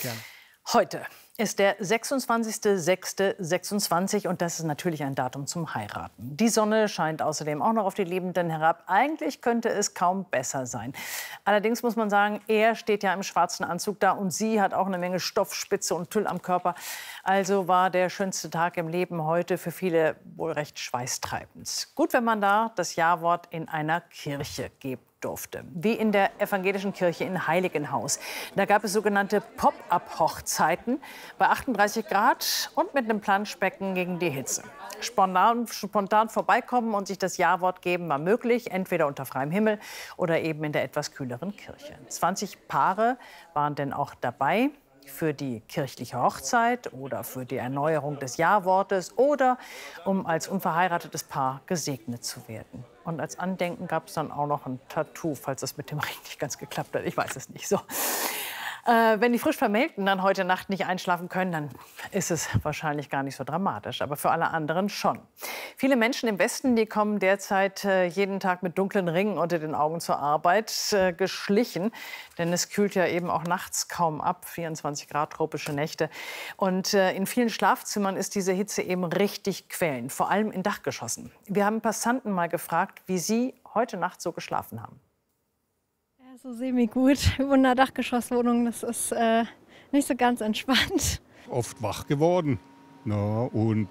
Gerne. Heute ist der 26.06.26 und das ist natürlich ein Datum zum Heiraten. Die Sonne scheint außerdem auch noch auf die Liebenden herab. Eigentlich könnte es kaum besser sein. Allerdings muss man sagen, er steht ja im schwarzen Anzug da und sie hat auch eine Menge Stoff, Spitze und Tüll am Körper. Also war der schönste Tag im Leben heute für viele wohl recht schweißtreibend. Gut, wenn man da das Ja-Wort in einer Kirche gibt durfte, wie in der evangelischen Kirche in Heiligenhaus. Da gab es sogenannte Pop-up-Hochzeiten bei 38 Grad und mit einem Planschbecken gegen die Hitze. Spontan vorbeikommen und sich das Ja-Wort geben war möglich, entweder unter freiem Himmel oder eben in der etwas kühleren Kirche. 20 Paare waren denn auch dabei für die kirchliche Hochzeit oder für die Erneuerung des Ja-Wortes oder um als unverheiratetes Paar gesegnet zu werden. Und als Andenken gab es dann auch noch ein Tattoo, falls das mit dem Ring nicht ganz geklappt hat. Ich weiß es nicht. So. Wenn die frisch Vermählten dann heute Nacht nicht einschlafen können, dann ist es wahrscheinlich gar nicht so dramatisch. Aber für alle anderen schon. Viele Menschen im Westen, die kommen derzeit jeden Tag mit dunklen Ringen unter den Augen zur Arbeit, geschlichen. Denn es kühlt ja eben auch nachts kaum ab, 24 Grad tropische Nächte. Und in vielen Schlafzimmern ist diese Hitze eben richtig quälend, vor allem in Dachgeschossen. Wir haben Passanten mal gefragt, wie sie heute Nacht so geschlafen haben. So semi-gut. Ich wohne in einer Dachgeschosswohnung, das ist nicht so ganz entspannt. Oft wach geworden, na, und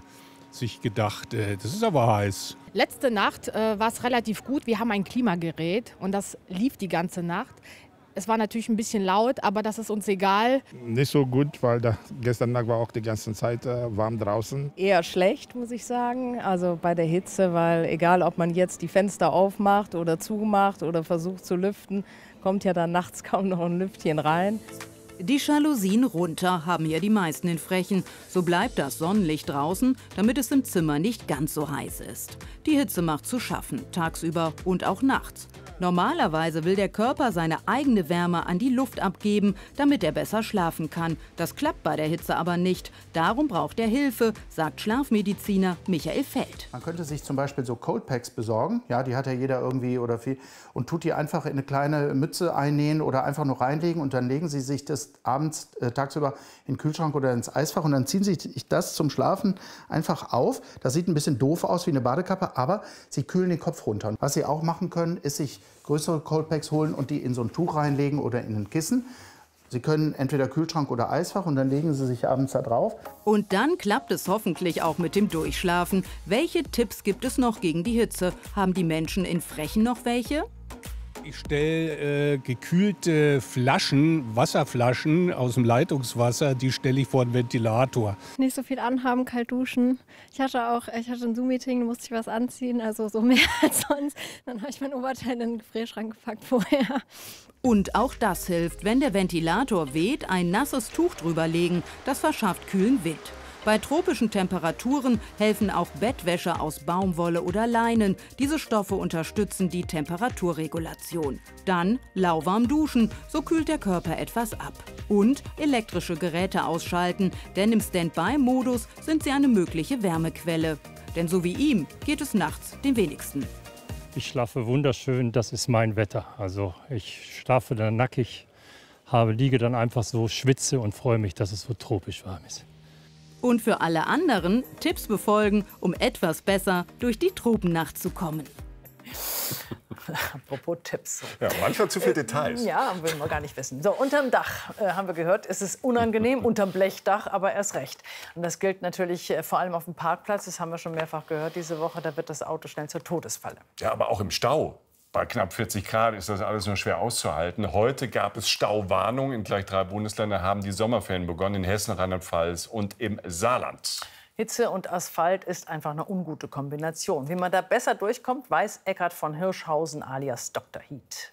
sich gedacht, das ist aber heiß. Letzte Nacht war es relativ gut. Wir haben ein Klimagerät und das lief die ganze Nacht. Es war natürlich ein bisschen laut, aber das ist uns egal. Nicht so gut, weil gestern Nacht war auch die ganze Zeit warm draußen. Eher schlecht, muss ich sagen, also bei der Hitze, weil egal, ob man jetzt die Fenster aufmacht oder zumacht oder versucht zu lüften, kommt ja dann nachts kaum noch ein Lüftchen rein. Die Jalousien runter haben ja die meisten in Frechen. So bleibt das Sonnenlicht draußen, damit es im Zimmer nicht ganz so heiß ist. Die Hitze macht zu schaffen, tagsüber und auch nachts. Normalerweise will der Körper seine eigene Wärme an die Luft abgeben, damit er besser schlafen kann. Das klappt bei der Hitze aber nicht. Darum braucht er Hilfe, sagt Schlafmediziner Michael Feld. Man könnte sich zum Beispiel so Cold Packs besorgen, ja, die hat ja jeder irgendwie oder viel, und tut die einfach in eine kleine Mütze einnähen oder einfach nur reinlegen und dann legen Sie sich das abends, tagsüber in den Kühlschrank oder ins Eisfach und dann ziehen Sie sich das zum Schlafen einfach auf. Das sieht ein bisschen doof aus wie eine Badekappe, aber Sie kühlen den Kopf runter. Und was Sie auch machen können, ist sich größere Cold Packs holen und die in so ein Tuch reinlegen oder in ein Kissen. Sie können entweder Kühlschrank oder Eisfach und dann legen Sie sich abends da drauf. Und dann klappt es hoffentlich auch mit dem Durchschlafen. Welche Tipps gibt es noch gegen die Hitze? Haben die Menschen in Frechen noch welche? Ich stelle gekühlte Flaschen, Wasserflaschen aus dem Leitungswasser, die stelle ich vor den Ventilator. Nicht so viel anhaben, kalt duschen. Ich hatte ein Zoom-Meeting, da musste ich was anziehen, also so mehr als sonst. Dann habe ich mein Oberteil in den Gefrierschrank gepackt vorher. Und auch das hilft, wenn der Ventilator weht, ein nasses Tuch drüber legen. Das verschafft kühlen Wind. Bei tropischen Temperaturen helfen auch Bettwäsche aus Baumwolle oder Leinen. Diese Stoffe unterstützen die Temperaturregulation. Dann lauwarm duschen, so kühlt der Körper etwas ab. Und elektrische Geräte ausschalten, denn im Standby-Modus sind sie eine mögliche Wärmequelle. Denn so wie ihm geht es nachts den wenigsten. Ich schlafe wunderschön, das ist mein Wetter. Also ich schlafe dann nackig, liege dann einfach so, schwitze und freue mich, dass es so tropisch warm ist. Und für alle anderen Tipps befolgen, um etwas besser durch die Tropennacht zu kommen. Apropos Tipps. Ja, manchmal zu viele Details. Ja, will man gar nicht wissen. So, unterm Dach haben wir gehört, ist es unangenehm, unterm Blechdach aber erst recht. Und das gilt natürlich vor allem auf dem Parkplatz, das haben wir schon mehrfach gehört diese Woche, da wird das Auto schnell zur Todesfalle. Ja, aber auch im Stau. Bei knapp 40 Grad ist das alles nur schwer auszuhalten. Heute gab es Stauwarnungen. In gleich 3 Bundesländern haben die Sommerferien begonnen. In Hessen, Rheinland-Pfalz und im Saarland. Hitze und Asphalt ist einfach eine ungute Kombination. Wie man da besser durchkommt, weiß Eckhard von Hirschhausen alias Dr. Heat.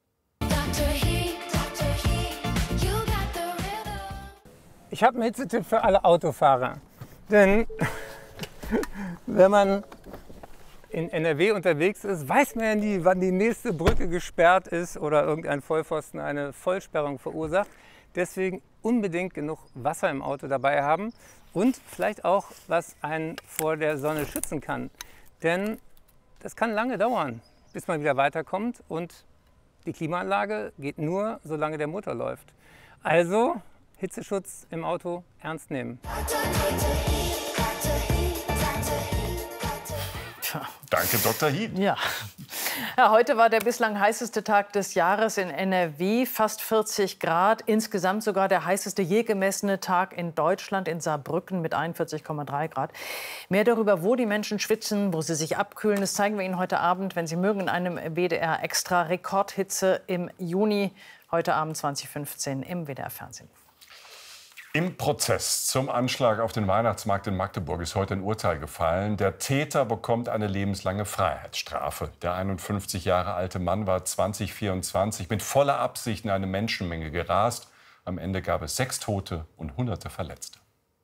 Ich habe einen Hitzetipp für alle Autofahrer. Denn wenn man in NRW unterwegs ist, weiß man ja nie, wann die nächste Brücke gesperrt ist oder irgendein Vollpfosten eine Vollsperrung verursacht. Deswegen unbedingt genug Wasser im Auto dabei haben und vielleicht auch, was einen vor der Sonne schützen kann. Denn das kann lange dauern, bis man wieder weiterkommt und die Klimaanlage geht nur, solange der Motor läuft. Also Hitzeschutz im Auto ernst nehmen. Danke, Dr. Hied. Ja. Ja, heute war der bislang heißeste Tag des Jahres in NRW, fast 40 Grad. Insgesamt sogar der heißeste je gemessene Tag in Deutschland, in Saarbrücken mit 41,3 Grad. Mehr darüber, wo die Menschen schwitzen, wo sie sich abkühlen, das zeigen wir Ihnen heute Abend, wenn Sie mögen, in einem WDR Extra. Rekordhitze im Juni, heute Abend 2015 im WDR-Fernsehen. Im Prozess zum Anschlag auf den Weihnachtsmarkt in Magdeburg ist heute ein Urteil gefallen. Der Täter bekommt eine lebenslange Freiheitsstrafe. Der 51 Jahre alte Mann war 2024 mit voller Absicht in eine Menschenmenge gerast. Am Ende gab es 6 Tote und Hunderte Verletzte.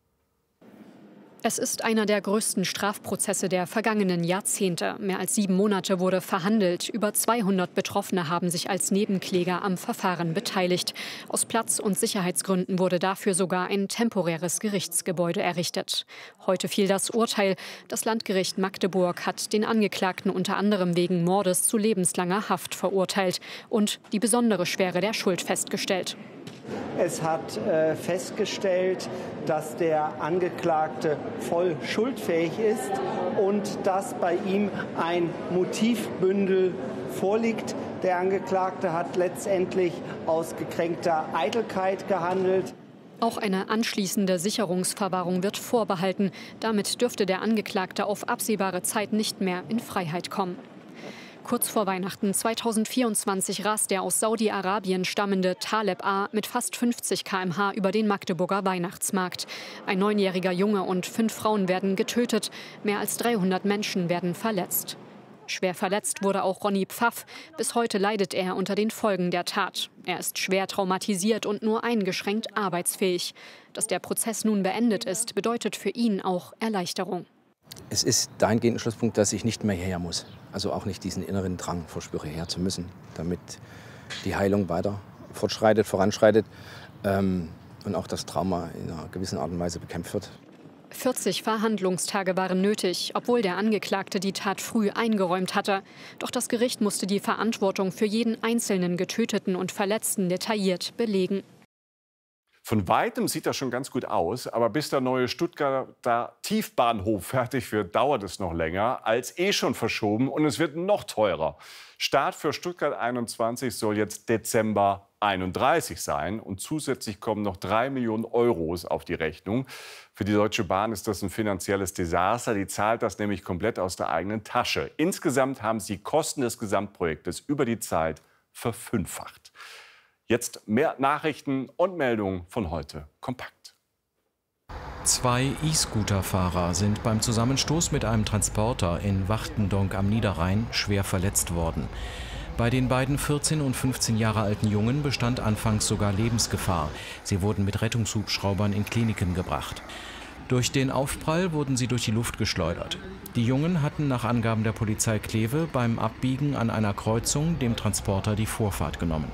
Es ist einer der größten Strafprozesse der vergangenen Jahrzehnte. Mehr als 7 Monate wurde verhandelt. Über 200 Betroffene haben sich als Nebenkläger am Verfahren beteiligt. Aus Platz- und Sicherheitsgründen wurde dafür sogar ein temporäres Gerichtsgebäude errichtet. Heute fiel das Urteil. Das Landgericht Magdeburg hat den Angeklagten unter anderem wegen Mordes zu lebenslanger Haft verurteilt und die besondere Schwere der Schuld festgestellt. Es hat festgestellt, dass der Angeklagte voll schuldfähig ist und dass bei ihm ein Motivbündel vorliegt. Der Angeklagte hat letztendlich aus gekränkter Eitelkeit gehandelt. Auch eine anschließende Sicherungsverwahrung wird vorbehalten. Damit dürfte der Angeklagte auf absehbare Zeit nicht mehr in Freiheit kommen. Kurz vor Weihnachten 2024 rast der aus Saudi-Arabien stammende Taleb A. mit fast 50 km/h über den Magdeburger Weihnachtsmarkt. Ein 9-jähriger Junge und 5 Frauen werden getötet. Mehr als 300 Menschen werden verletzt. Schwer verletzt wurde auch Ronny Pfaff. Bis heute leidet er unter den Folgen der Tat. Er ist schwer traumatisiert und nur eingeschränkt arbeitsfähig. Dass der Prozess nun beendet ist, bedeutet für ihn auch Erleichterung. Es ist dahingehend ein Schlusspunkt, dass ich nicht mehr hierher muss. Also auch nicht diesen inneren Drang verspüre, herher zu müssen, damit die Heilung weiter voranschreitet und auch das Trauma in einer gewissen Art und Weise bekämpft wird. 40 Verhandlungstage waren nötig, obwohl der Angeklagte die Tat früh eingeräumt hatte. Doch das Gericht musste die Verantwortung für jeden einzelnen Getöteten und Verletzten detailliert belegen. Von Weitem sieht das schon ganz gut aus, aber bis der neue Stuttgarter Tiefbahnhof fertig wird, dauert es noch länger, als schon verschoben, und es wird noch teurer. Start für Stuttgart 21 soll jetzt Dezember 31 sein und zusätzlich kommen noch 3 Millionen Euro auf die Rechnung. Für die Deutsche Bahn ist das ein finanzielles Desaster. Die zahlt das nämlich komplett aus der eigenen Tasche. Insgesamt haben sie die Kosten des Gesamtprojektes über die Zeit verfünffacht. Jetzt mehr Nachrichten und Meldungen von heute kompakt. 2 E-Scooter-Fahrer sind beim Zusammenstoß mit einem Transporter in Wachtendonk am Niederrhein schwer verletzt worden. Bei den beiden 14 und 15 Jahre alten Jungen bestand anfangs sogar Lebensgefahr. Sie wurden mit Rettungshubschraubern in Kliniken gebracht. Durch den Aufprall wurden sie durch die Luft geschleudert. Die Jungen hatten nach Angaben der Polizei Kleve beim Abbiegen an einer Kreuzung dem Transporter die Vorfahrt genommen.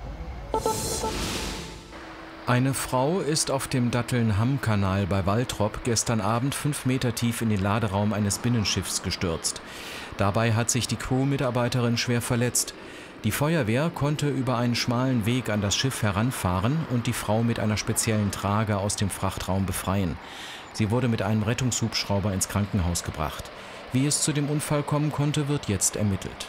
Eine Frau ist auf dem Datteln-Hamm-Kanal bei Waltrop gestern Abend 5 Meter tief in den Laderaum eines Binnenschiffs gestürzt. Dabei hat sich die Crew-Mitarbeiterin schwer verletzt. Die Feuerwehr konnte über einen schmalen Weg an das Schiff heranfahren und die Frau mit einer speziellen Trage aus dem Frachtraum befreien. Sie wurde mit einem Rettungshubschrauber ins Krankenhaus gebracht. Wie es zu dem Unfall kommen konnte, wird jetzt ermittelt.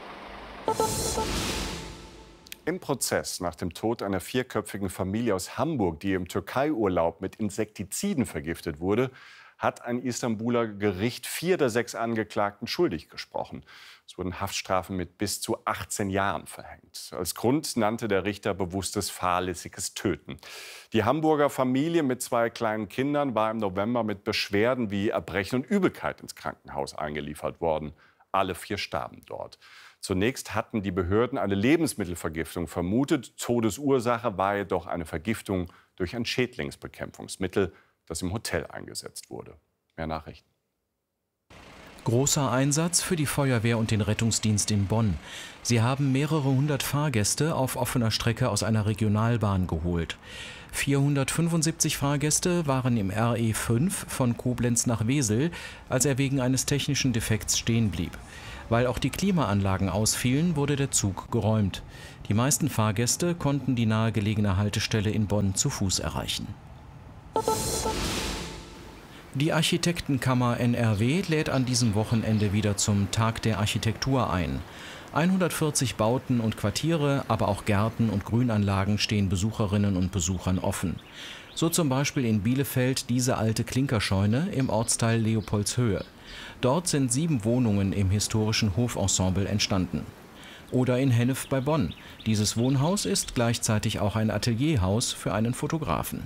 Im Prozess nach dem Tod einer 4-köpfigen Familie aus Hamburg, die im Türkei-Urlaub mit Insektiziden vergiftet wurde, hat ein Istanbuler Gericht 4 der 6 Angeklagten schuldig gesprochen. Es wurden Haftstrafen mit bis zu 18 Jahren verhängt. Als Grund nannte der Richter bewusstes fahrlässiges Töten. Die Hamburger Familie mit 2 kleinen Kindern war im November mit Beschwerden wie Erbrechen und Übelkeit ins Krankenhaus eingeliefert worden. Alle 4 starben dort. Zunächst hatten die Behörden eine Lebensmittelvergiftung vermutet. Todesursache war jedoch eine Vergiftung durch ein Schädlingsbekämpfungsmittel, das im Hotel eingesetzt wurde. Mehr Nachrichten. Großer Einsatz für die Feuerwehr und den Rettungsdienst in Bonn. Sie haben mehrere 100 Fahrgäste auf offener Strecke aus einer Regionalbahn geholt. 475 Fahrgäste waren im RE 5 von Koblenz nach Wesel, als er wegen eines technischen Defekts stehen blieb. Weil auch die Klimaanlagen ausfielen, wurde der Zug geräumt. Die meisten Fahrgäste konnten die nahegelegene Haltestelle in Bonn zu Fuß erreichen. Die Architektenkammer NRW lädt an diesem Wochenende wieder zum Tag der Architektur ein. 140 Bauten und Quartiere, aber auch Gärten und Grünanlagen stehen Besucherinnen und Besuchern offen. So zum Beispiel in Bielefeld diese alte Klinkerscheune im Ortsteil Leopoldshöhe. Dort sind 7 Wohnungen im historischen Hofensemble entstanden. Oder in Hennef bei Bonn. Dieses Wohnhaus ist gleichzeitig auch ein Atelierhaus für einen Fotografen.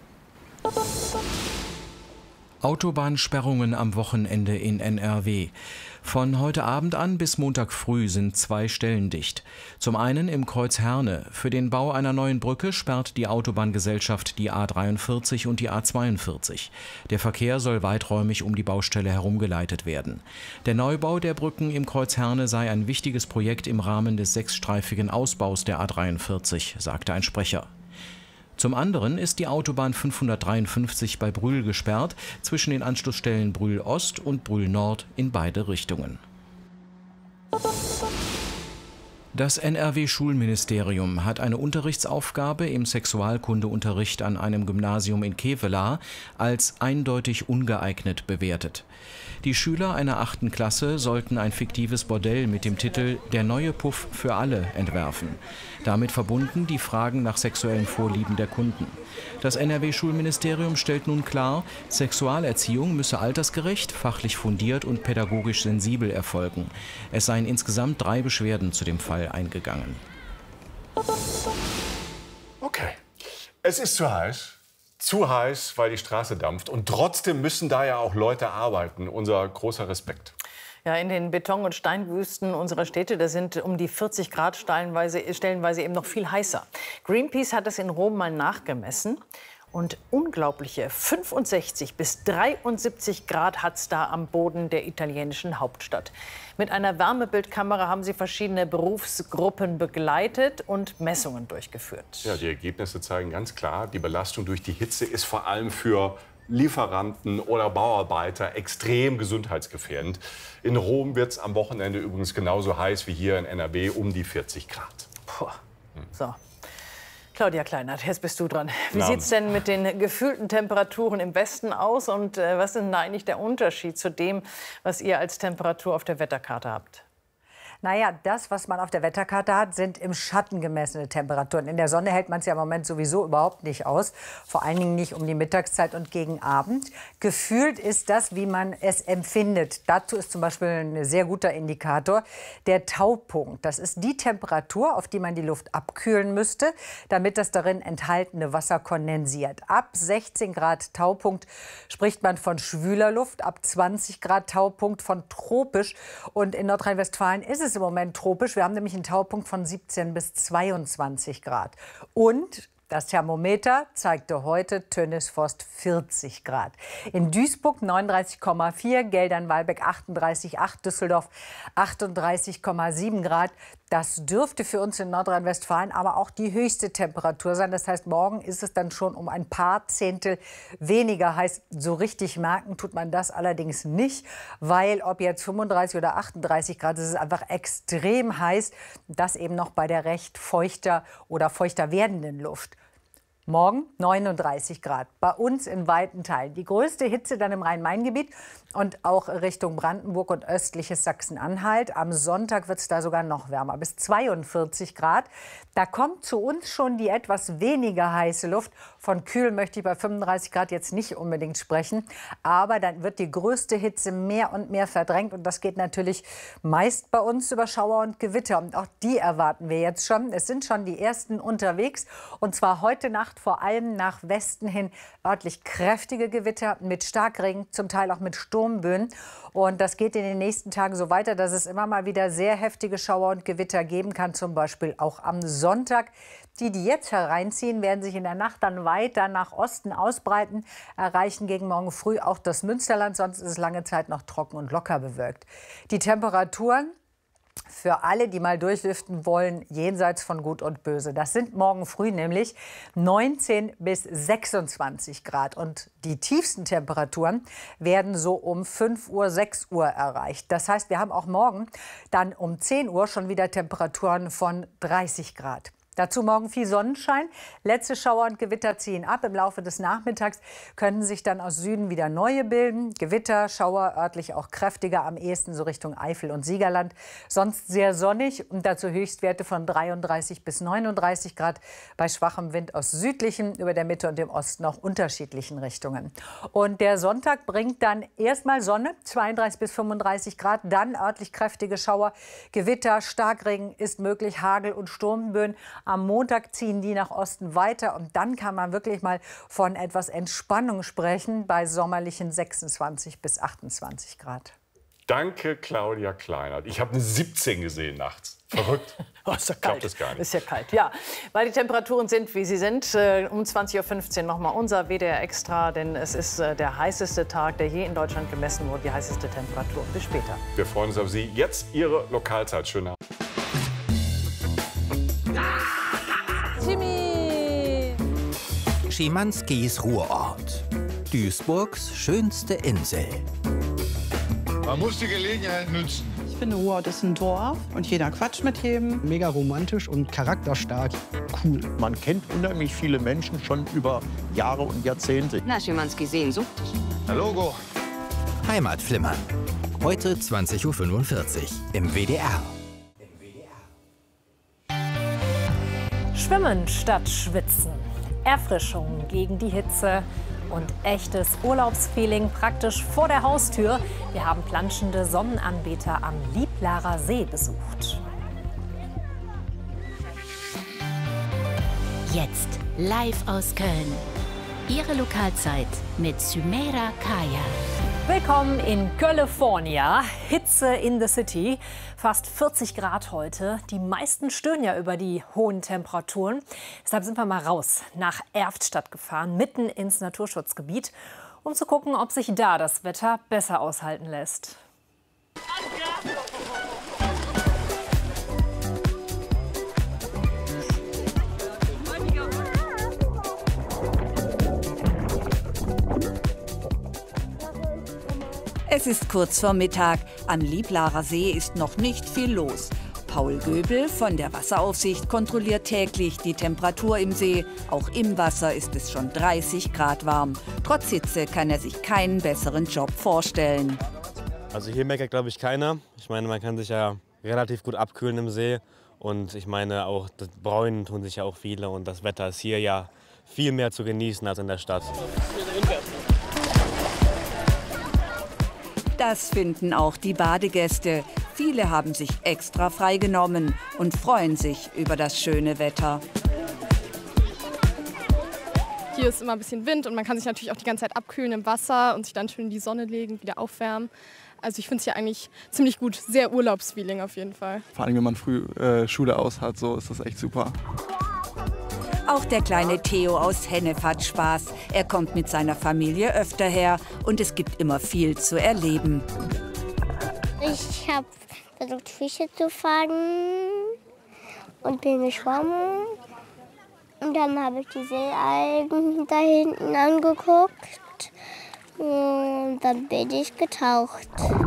Autobahnsperrungen am Wochenende in NRW. Von heute Abend an bis Montag früh sind 2 Stellen dicht. Zum einen im Kreuz Herne. Für den Bau einer neuen Brücke sperrt die Autobahngesellschaft die A43 und die A42. Der Verkehr soll weiträumig um die Baustelle herumgeleitet werden. Der Neubau der Brücken im Kreuz Herne sei ein wichtiges Projekt im Rahmen des 6-streifigen Ausbaus der A43, sagte ein Sprecher. Zum anderen ist die Autobahn 553 bei Brühl gesperrt, zwischen den Anschlussstellen Brühl Ost und Brühl Nord in beide Richtungen. Das NRW-Schulministerium hat eine Unterrichtsaufgabe im Sexualkundeunterricht an einem Gymnasium in Kevelaer als eindeutig ungeeignet bewertet. Die Schüler einer 8. Klasse sollten ein fiktives Bordell mit dem Titel »Der neue Puff für alle« entwerfen. Damit verbunden die Fragen nach sexuellen Vorlieben der Kunden. Das NRW-Schulministerium stellt nun klar, Sexualerziehung müsse altersgerecht, fachlich fundiert und pädagogisch sensibel erfolgen. Es seien insgesamt 3 Beschwerden zu dem Fall eingegangen. Okay, es ist zu heiß. Zu heiß, weil die Straße dampft. Und trotzdem müssen da ja auch Leute arbeiten. Unser großer Respekt. Ja, in den Beton- und Steinwüsten unserer Städte, da sind um die 40 Grad stellenweise eben noch viel heißer. Greenpeace hat es in Rom mal nachgemessen. Und unglaubliche 65 bis 73 Grad hat es da am Boden der italienischen Hauptstadt. Mit einer Wärmebildkamera haben sie verschiedene Berufsgruppen begleitet und Messungen durchgeführt. Ja, die Ergebnisse zeigen ganz klar, die Belastung durch die Hitze ist vor allem für Lieferanten oder Bauarbeiter extrem gesundheitsgefährdend. In Rom wird es am Wochenende übrigens genauso heiß wie hier in NRW, um die 40 Grad. Puh. So. Claudia Kleinert, jetzt bist du dran. Wie sieht es denn mit den gefühlten Temperaturen im Westen aus? Und was ist denn da eigentlich der Unterschied zu dem, was ihr als Temperatur auf der Wetterkarte habt? Naja, das, was man auf der Wetterkarte hat, sind im Schatten gemessene Temperaturen. In der Sonne hält man es ja im Moment sowieso überhaupt nicht aus. Vor allen Dingen nicht um die Mittagszeit und gegen Abend. Gefühlt ist das, wie man es empfindet. Dazu ist zum Beispiel ein sehr guter Indikator der Taupunkt. Das ist die Temperatur, auf die man die Luft abkühlen müsste, damit das darin enthaltene Wasser kondensiert. Ab 16 Grad Taupunkt spricht man von schwüler Luft, ab 20 Grad Taupunkt von tropisch. Und in Nordrhein-Westfalen ist es im Moment tropisch. Wir haben nämlich einen Taupunkt von 17 bis 22 Grad. Und das Thermometer zeigte heute Tönnesforst 40 Grad. In Duisburg 39,4, Geldern-Walbeck 38,8, Düsseldorf 38,7 Grad. Das dürfte für uns in Nordrhein-Westfalen aber auch die höchste Temperatur sein. Das heißt, morgen ist es dann schon um ein paar Zehntel weniger heiß. So richtig merken tut man das allerdings nicht, weil ob jetzt 35 oder 38 Grad, es ist einfach extrem heiß. Das eben noch bei der recht feuchter oder feuchter werdenden Luft. Morgen 39 Grad, bei uns in weiten Teilen. Die größte Hitze dann im Rhein-Main-Gebiet und auch Richtung Brandenburg und östliches Sachsen-Anhalt. Am Sonntag wird es da sogar noch wärmer, bis 42 Grad. Da kommt zu uns schon die etwas weniger heiße Luft. Von kühl möchte ich bei 35 Grad jetzt nicht unbedingt sprechen. Aber dann wird die größte Hitze mehr und mehr verdrängt. Und das geht natürlich meist bei uns über Schauer und Gewitter. Und auch die erwarten wir jetzt schon. Es sind schon die ersten unterwegs. Und zwar heute Nacht vor allem nach Westen hin örtlich kräftige Gewitter mit Starkregen, zum Teil auch mit Sturmböen. Und das geht in den nächsten Tagen so weiter, dass es immer mal wieder sehr heftige Schauer und Gewitter geben kann, zum Beispiel auch am Sonntag. Die jetzt hereinziehen, werden sich in der Nacht dann weiter nach Osten ausbreiten, erreichen gegen morgen früh auch das Münsterland. Sonst ist es lange Zeit noch trocken und locker bewölkt. Die Temperaturen Für alle, die mal durchlüften wollen, jenseits von Gut und Böse. Das sind morgen früh nämlich 19 bis 26 Grad. Und die tiefsten Temperaturen werden so um 5 Uhr, 6 Uhr erreicht. Das heißt, wir haben auch morgen dann um 10 Uhr schon wieder Temperaturen von 30 Grad. Dazu morgen viel Sonnenschein. Letzte Schauer und Gewitter ziehen ab. Im Laufe des Nachmittags können sich dann aus Süden wieder neue bilden. Gewitter, Schauer, örtlich auch kräftiger, am ehesten so Richtung Eifel und Siegerland. Sonst sehr sonnig und dazu Höchstwerte von 33 bis 39 Grad. Bei schwachem Wind aus südlichen, über der Mitte und dem Osten auch unterschiedlichen Richtungen. Und der Sonntag bringt dann erstmal Sonne, 32 bis 35 Grad. Dann örtlich kräftige Schauer, Gewitter, Starkregen ist möglich, Hagel und Sturmböen. Am Montag ziehen die nach Osten weiter und dann kann man wirklich mal von etwas Entspannung sprechen bei sommerlichen 26 bis 28 Grad. Danke, Claudia Kleinert. Ich habe eine 17 gesehen nachts. Verrückt. Oh, ist ja Ich glaub kalt. das gar nicht. Ist ja kalt, ja. Weil die Temperaturen sind, wie sie sind. Um 20.15 Uhr nochmal unser WDR Extra, denn es ist der heißeste Tag, der je in Deutschland gemessen wurde, die heißeste Temperatur. Bis später. Wir freuen uns auf Sie. Jetzt Ihre Lokalzeit. Schönen Abend. Jimmy! Schimanskis Ruhrort. Duisburgs schönste Insel. Man muss die Gelegenheit nützen. Ich finde, Ruhrort ist ein Dorf und jeder quatscht mit jedem. Mega romantisch und charakterstark. Cool. Man kennt unheimlich viele Menschen schon über Jahre und Jahrzehnte. Na, Schimanski Sehnsucht. Na Logo. Heimatflimmern. Heute 20.45 Uhr im WDR. Schwimmen statt Schwitzen. Erfrischung gegen die Hitze und echtes Urlaubsfeeling praktisch vor der Haustür. Wir haben planschende Sonnenanbeter am Lieplarer See besucht. Jetzt live aus Köln. Ihre Lokalzeit mit Sümeyra Kaya. Willkommen in California. Hitze in the City. Fast 40 Grad heute. Die meisten stöhnen ja über die hohen Temperaturen. Deshalb sind wir mal raus nach Erftstadt gefahren, mitten ins Naturschutzgebiet, um zu gucken, ob sich da das Wetter besser aushalten lässt. Es ist kurz vor Mittag. Am Lieplarer See ist noch nicht viel los. Paul Göbel von der Wasseraufsicht kontrolliert täglich die Temperatur im See. Auch im Wasser ist es schon 30 Grad warm. Trotz Hitze kann er sich keinen besseren Job vorstellen. Also hier meckert, glaube ich, keiner. Ich meine, man kann sich ja relativ gut abkühlen im See. Und ich meine, auch das Bräunen tun sich ja auch viele. Und das Wetter ist hier ja viel mehr zu genießen als in der Stadt. Das finden auch die Badegäste. Viele haben sich extra freigenommen und freuen sich über das schöne Wetter. Hier ist immer ein bisschen Wind und man kann sich natürlich auch die ganze Zeit abkühlen im Wasser und sich dann schön in die Sonne legen, wieder aufwärmen. Also ich finde es hier eigentlich ziemlich gut. Sehr Urlaubsfeeling auf jeden Fall. Vor allem, wenn man früh Schule aus hat, so ist das echt super. Auch der kleine Theo aus Hennef hat Spaß. Er kommt mit seiner Familie öfter her und es gibt immer viel zu erleben. Ich habe versucht, Fische zu fangen und bin geschwommen. Und dann habe ich die Seealgen da hinten angeguckt und dann bin ich getaucht.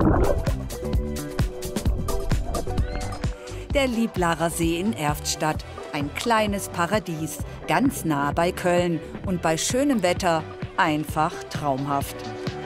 Der Lieplarer See in Erftstadt. Ein kleines Paradies, ganz nah bei Köln und bei schönem Wetter einfach traumhaft.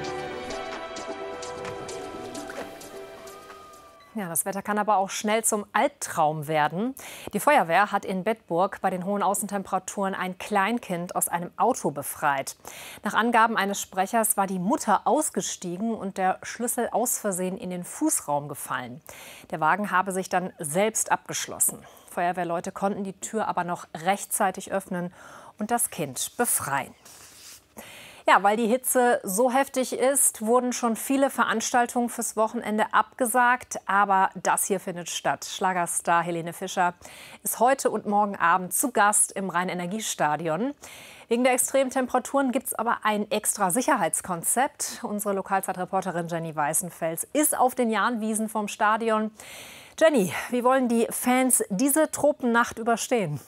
Ja, das Wetter kann aber auch schnell zum Albtraum werden. Die Feuerwehr hat in Bedburg bei den hohen Außentemperaturen ein Kleinkind aus einem Auto befreit. Nach Angaben eines Sprechers war die Mutter ausgestiegen und der Schlüssel aus Versehen in den Fußraum gefallen. Der Wagen habe sich dann selbst abgeschlossen. Feuerwehrleute konnten die Tür aber noch rechtzeitig öffnen und das Kind befreien. Ja, weil die Hitze so heftig ist, wurden schon viele Veranstaltungen fürs Wochenende abgesagt. Aber das hier findet statt. Schlagerstar Helene Fischer ist heute und morgen Abend zu Gast im Rhein-Energiestadion. Wegen der extremen Temperaturen gibt es aber ein extra Sicherheitskonzept. Unsere Lokalzeitreporterin Jenny Weißenfels ist auf den Jahnwiesen vom Stadion. Jenny, wie wollen die Fans diese Tropennacht überstehen?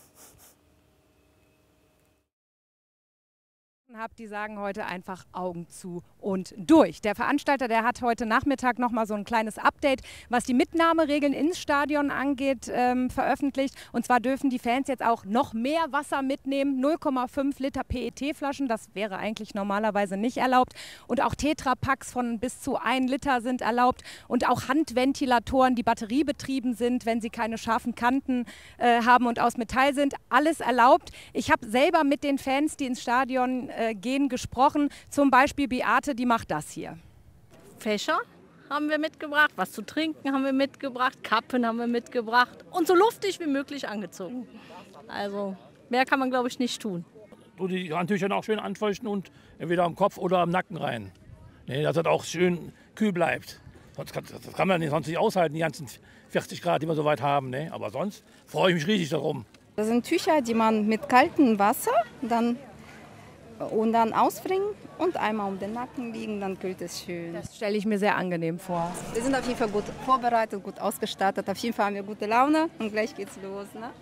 Die sagen heute einfach Augen zu und durch. Der Veranstalter, der hat heute Nachmittag noch mal so ein kleines Update, was die Mitnahmeregeln ins Stadion angeht, veröffentlicht. Und zwar dürfen die Fans jetzt auch noch mehr Wasser mitnehmen, 0,5 Liter PET-Flaschen, das wäre eigentlich normalerweise nicht erlaubt. Und auch Tetrapacks von bis zu 1 Liter sind erlaubt. Und auch Handventilatoren, die batteriebetrieben sind, wenn sie keine scharfen Kanten haben und aus Metall sind, alles erlaubt. Ich habe selber mit den Fans, die ins Stadion gehen, gesprochen. Zum Beispiel Beate, die macht das hier. Fächer haben wir mitgebracht, was zu trinken haben wir mitgebracht, Kappen haben wir mitgebracht und so luftig wie möglich angezogen. Also mehr kann man, glaube ich, nicht tun. Die Handtücher auch schön anfeuchten und entweder am Kopf oder am Nacken rein. Nee, dass das auch schön kühl bleibt. Das kann man sonst nicht aushalten, die ganzen 40 Grad, die wir so weit haben. Nee. Aber sonst freue ich mich riesig darum. Das sind Tücher, die man mit kaltem Wasser dann ausbringen und einmal um den Nacken liegen, dann kühlt es schön. Das stelle ich mir sehr angenehm vor. Wir sind auf jeden Fall gut vorbereitet, gut ausgestattet. Auf jeden Fall haben wir gute Laune und gleich geht's los. Ne?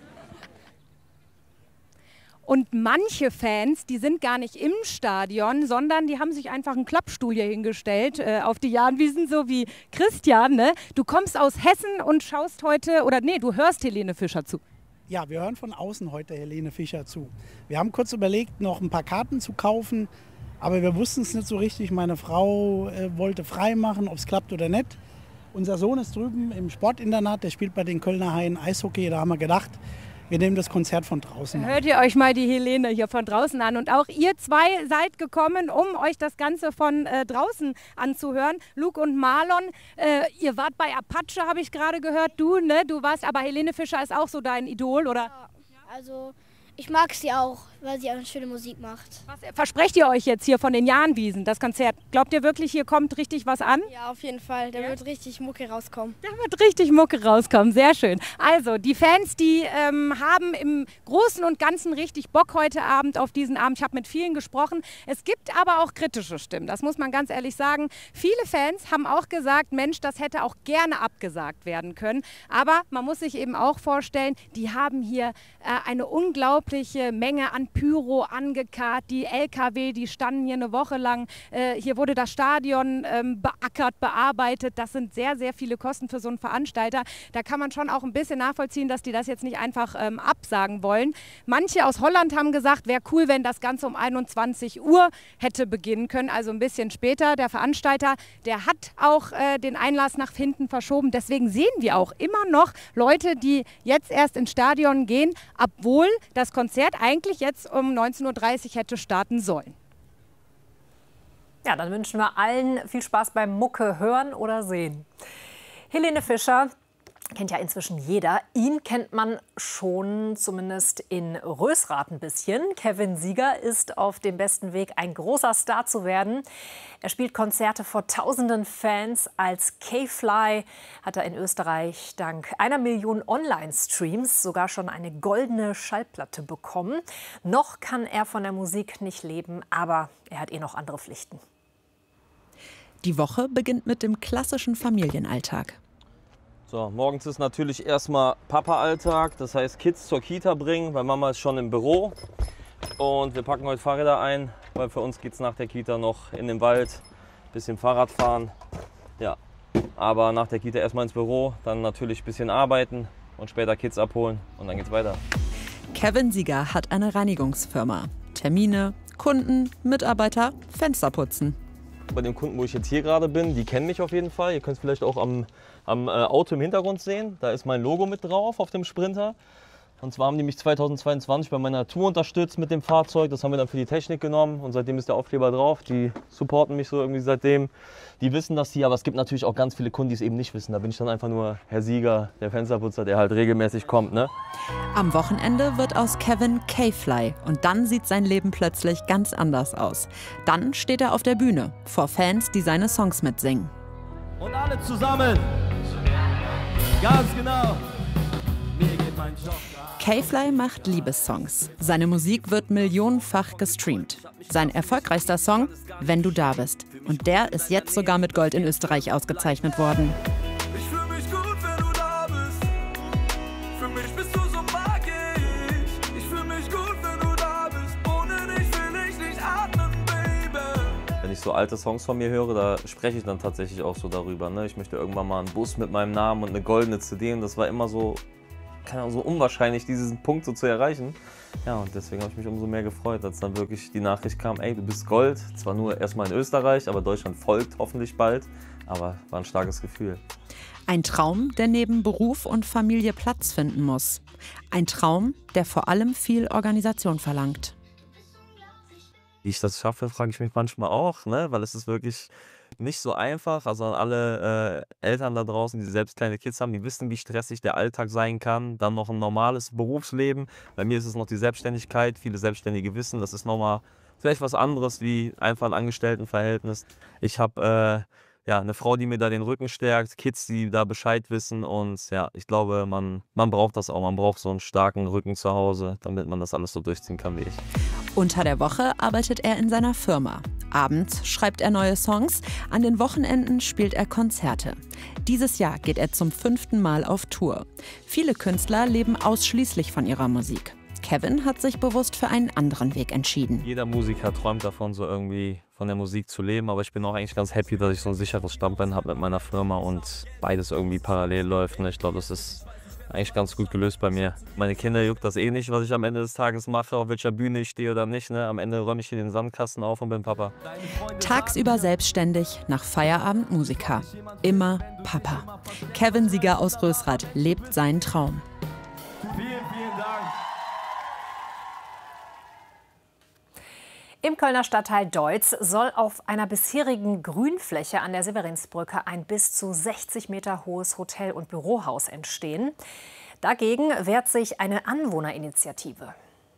Und manche Fans, die sind gar nicht im Stadion, sondern die haben sich einfach einen Klappstuhl hier hingestellt auf die Jahnwiesen, so wie Christian. Ne? Du kommst aus Hessen und schaust heute, du hörst Helene Fischer zu. Ja, wir hören von außen heute Helene Fischer zu. Wir haben kurz überlegt, noch ein paar Karten zu kaufen, aber wir wussten es nicht so richtig. Meine Frau wollte frei machen, ob es klappt oder nicht. Unser Sohn ist drüben im Sportinternat, der spielt bei den Kölner Haien Eishockey. Da haben wir gedacht, wir nehmen das Konzert von draußen. Hört ihr euch mal die Helene hier von draußen an. Und auch ihr zwei seid gekommen, um euch das Ganze von draußen anzuhören. Luke und Marlon, ihr wart bei Apache, habe ich gerade gehört. Du warst, aber Helene Fischer ist auch so dein Idol, oder? Ja, also ich mag sie auch, weil sie auch eine schöne Musik macht. Was versprecht ihr euch jetzt hier von den Jahnwiesen, das Konzert? Glaubt ihr wirklich, hier kommt richtig was an? Ja, auf jeden Fall. Da wird richtig Mucke rauskommen. Da wird richtig Mucke rauskommen, sehr schön. Also, die Fans, die haben im Großen und Ganzen richtig Bock heute Abend auf diesen Abend. Ich habe mit vielen gesprochen. Es gibt aber auch kritische Stimmen, das muss man ganz ehrlich sagen. Viele Fans haben auch gesagt, Mensch, das hätte auch gerne abgesagt werden können. Aber man muss sich eben auch vorstellen, die haben hier eine unglaubliche Menge an Pyro angekarrt. Die LKW, die standen hier eine Woche lang. Hier wurde das Stadion beackert, bearbeitet. Das sind sehr, sehr viele Kosten für so einen Veranstalter. Da kann man schon auch ein bisschen nachvollziehen, dass die das jetzt nicht einfach absagen wollen. Manche aus Holland haben gesagt, wäre cool, wenn das Ganze um 21 Uhr hätte beginnen können, also ein bisschen später. Der Veranstalter, der hat auch den Einlass nach hinten verschoben. Deswegen sehen wir auch immer noch Leute, die jetzt erst ins Stadion gehen, obwohl das Konzert eigentlich jetzt um 19:30 Uhr hätte starten sollen. Ja, dann wünschen wir allen viel Spaß beim Mucke hören oder sehen. Helene Fischer kennt ja inzwischen jeder. Ihn kennt man schon zumindest in Rösrath ein bisschen. Kevin Sieger ist auf dem besten Weg, ein großer Star zu werden. Er spielt Konzerte vor tausenden Fans. Als K-Fly hat er in Österreich dank 1 Million Online-Streams sogar schon eine goldene Schallplatte bekommen. Noch kann er von der Musik nicht leben, aber er hat noch andere Pflichten. Die Woche beginnt mit dem klassischen Familienalltag. So, morgens ist natürlich erstmal Papa-Alltag, das heißt Kids zur Kita bringen, weil Mama ist schon im Büro. Und wir packen heute Fahrräder ein, weil für uns geht es nach der Kita noch in den Wald, ein bisschen Fahrrad fahren. Ja, aber nach der Kita erstmal ins Büro, dann natürlich ein bisschen arbeiten und später Kids abholen und dann geht's weiter. Kevin Sieger hat eine Reinigungsfirma. Termine, Kunden, Mitarbeiter, Fenster putzen. Bei dem Kunden, wo ich jetzt hier gerade bin, die kennen mich auf jeden Fall. Ihr könnt es vielleicht auch am Auto im Hintergrund sehen. Da ist mein Logo mit drauf auf dem Sprinter. Und zwar haben die mich 2022 bei meiner Tour unterstützt mit dem Fahrzeug. Das haben wir dann für die Technik genommen und seitdem ist der Aufkleber drauf. Die supporten mich so irgendwie seitdem. Die wissen das hier, aber es gibt natürlich auch ganz viele Kunden, die es eben nicht wissen. Da bin ich dann einfach nur Herr Sieger, der Fensterputzer, der halt regelmäßig kommt. Ne? Am Wochenende wird aus Kevin K-Fly und dann sieht sein Leben plötzlich ganz anders aus. Dann steht er auf der Bühne vor Fans, die seine Songs mitsingen. Und alle zusammen, ganz genau, mir geht mein Job. K-Fly macht Liebessongs. Seine Musik wird millionenfach gestreamt. Sein erfolgreichster Song, Wenn du da bist. Und der ist jetzt sogar mit Gold in Österreich ausgezeichnet worden. Ich fühl mich gut, wenn du da bist. Für mich bist du so magisch. Ich fühl mich gut, wenn du da bist. Ohne dich will ich nicht atmen, Baby. Wenn ich so alte Songs von mir höre, da spreche ich dann tatsächlich auch so darüber. Ne? Ich möchte irgendwann mal einen Bus mit meinem Namen und eine goldene CD. Und das war immer so, so unwahrscheinlich, diesen Punkt so zu erreichen. Ja, und deswegen habe ich mich umso mehr gefreut, als dann wirklich die Nachricht kam, ey, du bist Gold. Zwar nur erstmal in Österreich, aber Deutschland folgt hoffentlich bald. Aber war ein starkes Gefühl. Ein Traum, der neben Beruf und Familie Platz finden muss. Ein Traum, der vor allem viel Organisation verlangt. Wie ich das schaffe, frage ich mich manchmal auch, ne? Weil es ist wirklich nicht so einfach. Also an alle Eltern da draußen, die selbst kleine Kids haben, die wissen, wie stressig der Alltag sein kann. Dann noch ein normales Berufsleben. Bei mir ist es noch die Selbstständigkeit. Viele Selbstständige wissen, das ist nochmal vielleicht was anderes wie einfach ein Angestelltenverhältnis. Ich habe eine Frau, die mir da den Rücken stärkt, Kids, die da Bescheid wissen. Und ja, ich glaube, man braucht das auch. Man braucht so einen starken Rücken zu Hause, damit man das alles so durchziehen kann wie ich. Unter der Woche arbeitet er in seiner Firma. Abends schreibt er neue Songs, an den Wochenenden spielt er Konzerte. Dieses Jahr geht er zum 5. Mal auf Tour. Viele Künstler leben ausschließlich von ihrer Musik. Kevin hat sich bewusst für einen anderen Weg entschieden. Jeder Musiker träumt davon, so irgendwie von der Musik zu leben. Aber ich bin auch eigentlich ganz happy, dass ich so ein sicheres Standbein habe mit meiner Firma und beides irgendwie parallel läuft. Ich glaube, das ist eigentlich ganz gut gelöst bei mir. Meine Kinder juckt das eh nicht, was ich am Ende des Tages mache, auf welcher Bühne ich stehe oder nicht. Ne? Am Ende räume ich hier den Sandkasten auf und bin Papa. Tagsüber selbstständig, nach Feierabend Musiker. Immer Papa. Kevin Sieger aus Rösrath lebt seinen Traum. Vielen Dank. Im Kölner Stadtteil Deutz soll auf einer bisherigen Grünfläche an der Severinsbrücke ein bis zu 60 Meter hohes Hotel- und Bürohaus entstehen. Dagegen wehrt sich eine Anwohnerinitiative.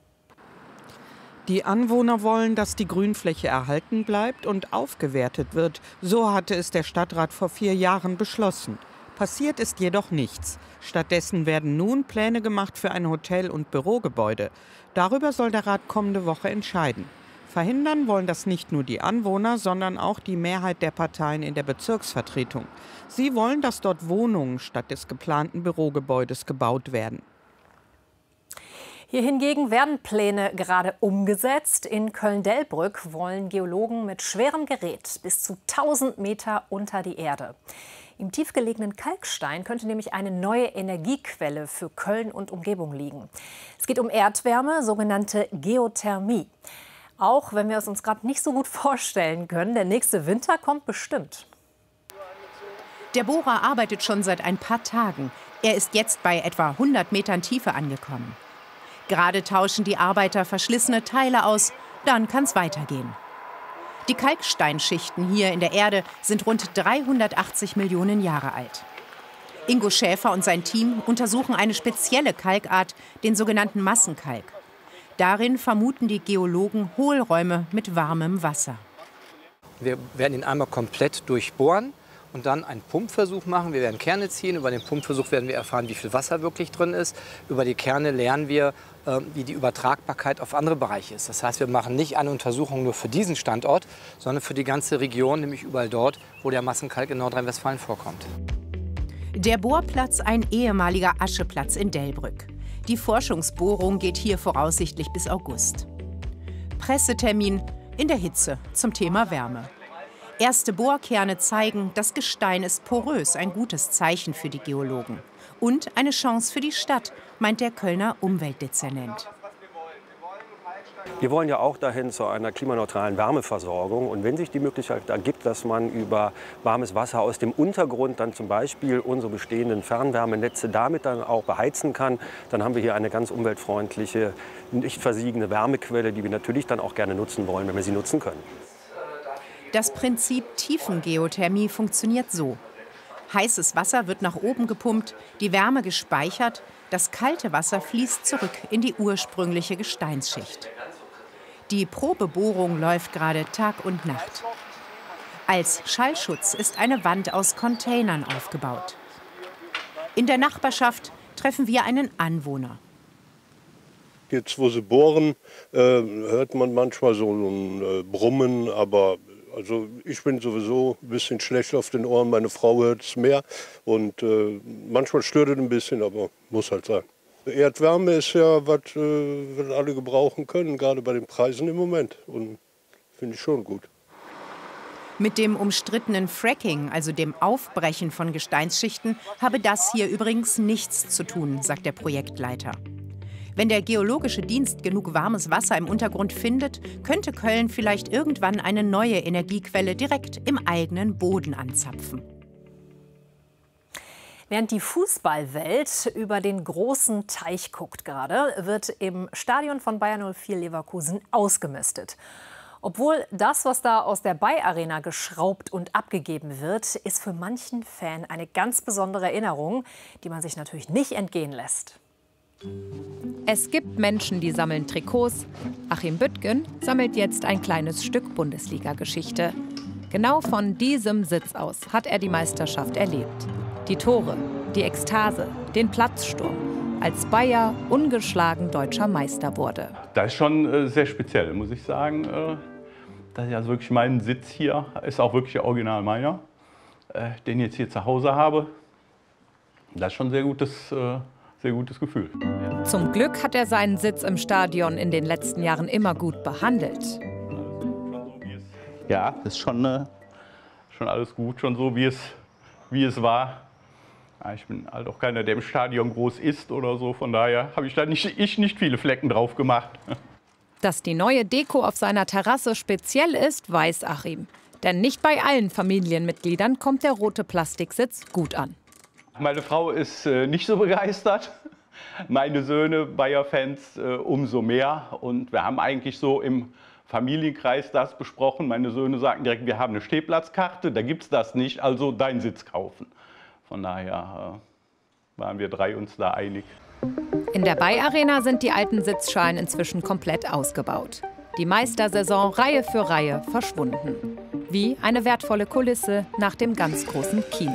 Die Anwohner wollen, dass die Grünfläche erhalten bleibt und aufgewertet wird. So hatte es der Stadtrat vor 4 Jahren beschlossen. Passiert ist jedoch nichts. Stattdessen werden nun Pläne gemacht für ein Hotel- und Bürogebäude. Darüber soll der Rat kommende Woche entscheiden. Verhindern wollen das nicht nur die Anwohner, sondern auch die Mehrheit der Parteien in der Bezirksvertretung. Sie wollen, dass dort Wohnungen statt des geplanten Bürogebäudes gebaut werden. Hier hingegen werden Pläne gerade umgesetzt. In Köln-Delbrück wollen Geologen mit schwerem Gerät bis zu 1000 Meter unter die Erde. Im tiefgelegenen Kalkstein könnte nämlich eine neue Energiequelle für Köln und Umgebung liegen. Es geht um Erdwärme, sogenannte Geothermie. Auch wenn wir es uns gerade nicht so gut vorstellen können, der nächste Winter kommt bestimmt. Der Bohrer arbeitet schon seit ein paar Tagen. Er ist jetzt bei etwa 100 Metern Tiefe angekommen. Gerade tauschen die Arbeiter verschlissene Teile aus, dann kann es weitergehen. Die Kalksteinschichten hier in der Erde sind rund 380 Millionen Jahre alt. Ingo Schäfer und sein Team untersuchen eine spezielle Kalkart, den sogenannten Massenkalk. Darin vermuten die Geologen Hohlräume mit warmem Wasser. Wir werden ihn einmal komplett durchbohren und dann einen Pumpversuch machen. Wir werden Kerne ziehen. Über den Pumpversuch werden wir erfahren, wie viel Wasser wirklich drin ist. Über die Kerne lernen wir, wie die Übertragbarkeit auf andere Bereiche ist. Das heißt, wir machen nicht eine Untersuchung nur für diesen Standort, sondern für die ganze Region, nämlich überall dort, wo der Massenkalk in Nordrhein-Westfalen vorkommt. Der Bohrplatz, ein ehemaliger Ascheplatz in Delbrück. Die Forschungsbohrung geht hier voraussichtlich bis August. Pressetermin in der Hitze zum Thema Wärme. Erste Bohrkerne zeigen, das Gestein ist porös, ein gutes Zeichen für die Geologen. Und eine Chance für die Stadt, meint der Kölner Umweltdezernent. Wir wollen ja auch dahin zu einer klimaneutralen Wärmeversorgung. Und wenn sich die Möglichkeit ergibt, dass man über warmes Wasser aus dem Untergrund dann zum Beispiel unsere bestehenden Fernwärmenetze damit dann auch beheizen kann, dann haben wir hier eine ganz umweltfreundliche, nicht versiegende Wärmequelle, die wir natürlich dann auch gerne nutzen wollen, wenn wir sie nutzen können. Das Prinzip Tiefengeothermie funktioniert so. Heißes Wasser wird nach oben gepumpt, die Wärme gespeichert, das kalte Wasser fließt zurück in die ursprüngliche Gesteinsschicht. Die Probebohrung läuft gerade Tag und Nacht. Als Schallschutz ist eine Wand aus Containern aufgebaut. In der Nachbarschaft treffen wir einen Anwohner. Jetzt, wo sie bohren, hört man manchmal so ein Brummen, aber also ich bin sowieso ein bisschen schlecht auf den Ohren. Meine Frau hört es mehr und manchmal stört es ein bisschen, aber muss halt sein. Erdwärme ist ja, was alle gebrauchen können, gerade bei den Preisen im Moment. Und finde ich schon gut. Mit dem umstrittenen Fracking, also dem Aufbrechen von Gesteinsschichten, habe das hier übrigens nichts zu tun, sagt der Projektleiter. Wenn der Geologische Dienst genug warmes Wasser im Untergrund findet, könnte Köln vielleicht irgendwann eine neue Energiequelle direkt im eigenen Boden anzapfen. Während die Fußballwelt über den großen Teich guckt gerade, wird im Stadion von Bayer 04 Leverkusen ausgemistet. Obwohl das, was da aus der Bay Arena geschraubt und abgegeben wird, ist für manchen Fan eine ganz besondere Erinnerung, die man sich natürlich nicht entgehen lässt. Es gibt Menschen, die sammeln Trikots. Achim Büttgen sammelt jetzt ein kleines Stück Bundesliga-Geschichte. Genau von diesem Sitz aus hat er die Meisterschaft erlebt. Die Tore, die Ekstase, den Platzsturm, als Bayer ungeschlagen deutscher Meister wurde. Das ist schon sehr speziell, muss ich sagen. Dass ich also wirklich meinen Sitz hier, ist auch wirklich original meiner, den ich jetzt hier zu Hause habe. Das ist schon ein sehr gutes Gefühl. Zum Glück hat er seinen Sitz im Stadion in den letzten Jahren immer gut behandelt. Ja, das ist schon alles gut, schon so wie es war. Ich bin halt auch keiner, der im Stadion groß ist oder so, von daher habe ich da nicht viele Flecken drauf gemacht. Dass die neue Deko auf seiner Terrasse speziell ist, weiß Achim. Denn nicht bei allen Familienmitgliedern kommt der rote Plastiksitz gut an. Meine Frau ist nicht so begeistert. Meine Söhne, Bayer-Fans, umso mehr. Und wir haben eigentlich so im Familienkreis das besprochen. Meine Söhne sagten direkt, wir haben eine Stehplatzkarte, da gibt es das nicht, also deinen Sitz kaufen. Von daher waren wir drei uns da einig. In der Bay Arena sind die alten Sitzschalen inzwischen komplett ausgebaut. Die Meistersaison Reihe für Reihe verschwunden. Wie eine wertvolle Kulisse nach dem ganz großen Kino.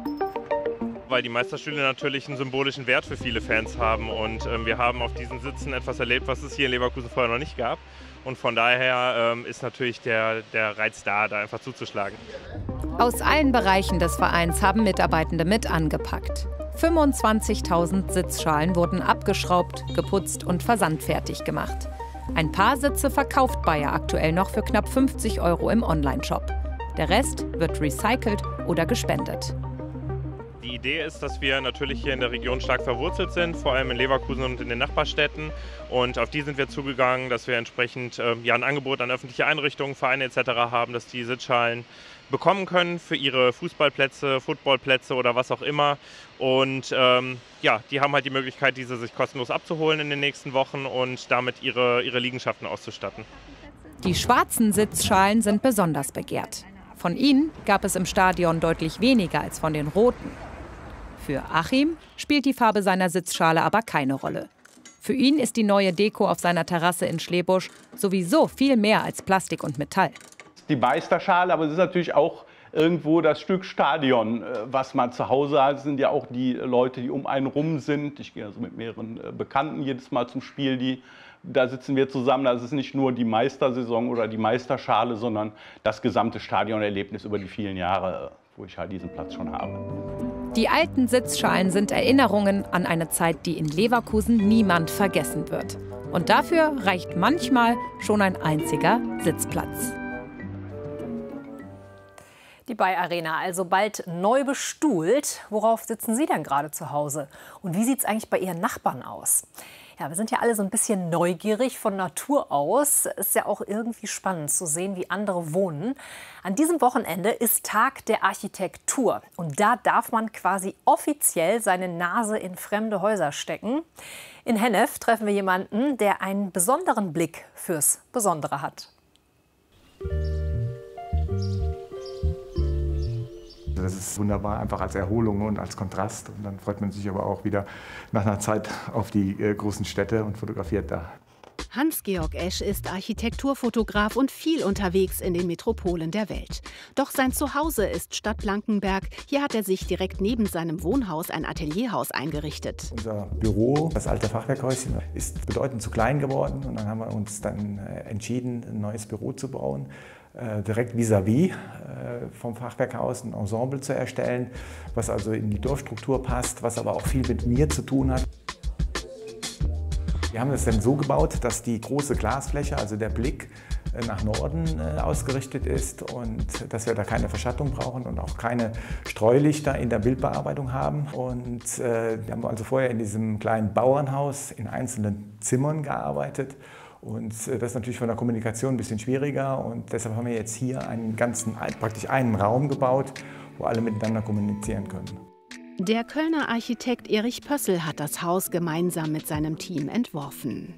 Weil die Meisterstühle natürlich einen symbolischen Wert für viele Fans haben. Und wir haben auf diesen Sitzen etwas erlebt, was es hier in Leverkusen vorher noch nicht gab. Und von daher ist natürlich der Reiz da einfach zuzuschlagen. Aus allen Bereichen des Vereins haben Mitarbeitende mit angepackt. 25.000 Sitzschalen wurden abgeschraubt, geputzt und versandfertig gemacht. Ein paar Sitze verkauft Bayer aktuell noch für knapp 50 € im Onlineshop. Der Rest wird recycelt oder gespendet. Die Idee ist, dass wir natürlich hier in der Region stark verwurzelt sind, vor allem in Leverkusen und in den Nachbarstädten. Und auf die sind wir zugegangen, dass wir entsprechend ein Angebot an öffentliche Einrichtungen, Vereine etc. haben, dass die Sitzschalen bekommen können für ihre Fußballplätze, Footballplätze oder was auch immer. Und die haben halt die Möglichkeit, diese sich kostenlos abzuholen in den nächsten Wochen und damit ihre Liegenschaften auszustatten. Die schwarzen Sitzschalen sind besonders begehrt. Von ihnen gab es im Stadion deutlich weniger als von den roten. Für Achim spielt die Farbe seiner Sitzschale aber keine Rolle. Für ihn ist die neue Deko auf seiner Terrasse in Schlebusch sowieso viel mehr als Plastik und Metall. Die Meisterschale, aber es ist natürlich auch irgendwo das Stück Stadion, was man zu Hause hat. Es sind ja auch die Leute, die um einen rum sind. Ich gehe also mit mehreren Bekannten jedes Mal zum Spiel, da sitzen wir zusammen. Das ist nicht nur die Meistersaison oder die Meisterschale, sondern das gesamte Stadionerlebnis über die vielen Jahre, wo ich halt diesen Platz schon habe. Die alten Sitzschalen sind Erinnerungen an eine Zeit, die in Leverkusen niemand vergessen wird. Und dafür reicht manchmal schon ein einziger Sitzplatz. Die Bay Arena, also bald neu bestuhlt. Worauf sitzen Sie denn gerade zu Hause? Und wie sieht es eigentlich bei Ihren Nachbarn aus? Ja, wir sind ja alle so ein bisschen neugierig von Natur aus. Ist ja auch irgendwie spannend zu sehen, wie andere wohnen. An diesem Wochenende ist Tag der Architektur. Und da darf man quasi offiziell seine Nase in fremde Häuser stecken. In Hennef treffen wir jemanden, der einen besonderen Blick fürs Besondere hat. Das ist wunderbar, einfach als Erholung und als Kontrast. Und dann freut man sich aber auch wieder nach einer Zeit auf die großen Städte und fotografiert da. Hans-Georg Esch ist Architekturfotograf und viel unterwegs in den Metropolen der Welt. Doch sein Zuhause ist Stadt Blankenberg. Hier hat er sich direkt neben seinem Wohnhaus ein Atelierhaus eingerichtet. Unser Büro, das alte Fachwerkhäuschen, ist bedeutend zu klein geworden. Und dann haben wir uns dann entschieden, ein neues Büro zu bauen. Direkt vis-à-vis vom Fachwerkhaus ein Ensemble zu erstellen, was also in die Dorfstruktur passt, was aber auch viel mit mir zu tun hat. Wir haben es dann so gebaut, dass die große Glasfläche, also der Blick nach Norden ausgerichtet ist und dass wir da keine Verschattung brauchen und auch keine Streulichter in der Bildbearbeitung haben. Und wir haben also vorher in diesem kleinen Bauernhaus in einzelnen Zimmern gearbeitet. Und das ist natürlich von der Kommunikation ein bisschen schwieriger und deshalb haben wir jetzt hier praktisch einen Raum gebaut, wo alle miteinander kommunizieren können. Der Kölner Architekt Erich Pössl hat das Haus gemeinsam mit seinem Team entworfen.